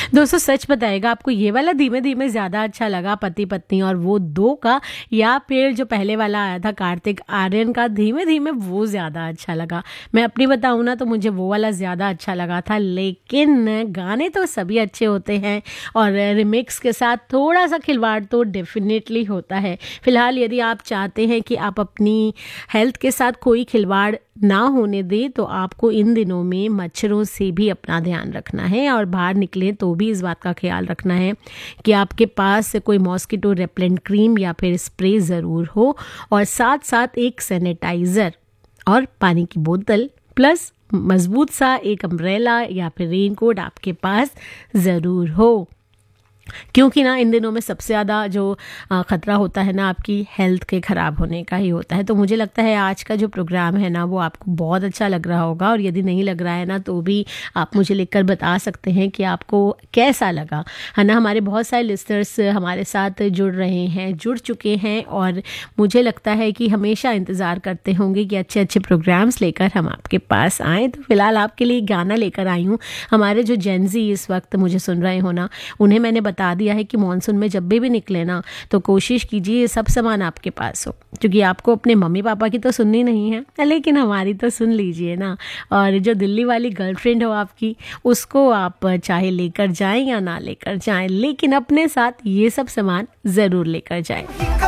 दोस्तों सच बताइएगा, आपको ये वाला धीमे-धीमे ज़्यादा अच्छा लगा पति-पत्नी और वो 2 का, या फिर जो पहले वाला आया था कार्तिक आर्यन का धीमे-धीमे, वो ज़्यादा अच्छा लगा? मैं अपनी बताऊँ ना तो मुझे वो वाला ज़्यादा अच्छा लगा था, लेकिन गाने तो सभी अच्छे होते हैं और रिमिक्स के साथ थोड़ा-सा खिलवाड़ तो डेफ़िनेटली होता है। फ़िलहाल यदि आप चाहते हैं कि आप अपनी हेल्थ के साथ कोई खिलवाड़ ना होने दें, तो आपको इन दिनों में मच्छरों से भी अपना ध्यान रखना है और बाहर निकलें तो भी इस बात का ख्याल रखना है कि आपके पास कोई मॉस्किटो रेपेलेंट क्रीम या फिर स्प्रे ज़रूर हो, और साथ-साथ एक सैनिटाइज़र और पानी की बोतल प्लस मज़बूत सा एक अम्ब्रेला या फिर रेनकोट आपके पास ज़रूर हो। क्योंकि ना इन दिनों में सबसे ज़्यादा जो ख़तरा होता है ना, आपकी हेल्थ के ख़राब होने का ही होता है। तो मुझे लगता है आज का जो प्रोग्राम है ना, वो आपको बहुत अच्छा लग रहा होगा, और यदि नहीं लग रहा है ना तो भी आप मुझे लिखकर बता सकते हैं कि आपको कैसा लगा, है ना। हमारे बहुत सारे लिसनर्स हमारे साथ जुड़ रहे हैं, जुड़ चुके हैं, और मुझे लगता है कि हमेशा इंतज़ार करते होंगे कि अच्छे अच्छे प्रोग्राम्स लेकर हम आपके पास आएँ। तो फ़िलहाल आपके लिए गाना लेकर आई हूँ। हमारे जो जेनज़ी इस वक्त मुझे सुन रहे हो ना, उन्हें मैंने बता दिया है कि मॉनसून में जब भी निकले ना, तो कोशिश कीजिए ये सब सामान आपके पास हो, क्योंकि आपको अपने मम्मी पापा की तो सुननी नहीं है, लेकिन हमारी तो सुन लीजिए ना। और जो दिल्ली वाली गर्लफ्रेंड हो आपकी, उसको आप चाहे लेकर जाएं या ना लेकर जाएं, लेकिन अपने साथ ये सब सामान ज़रूर लेकर जाएं।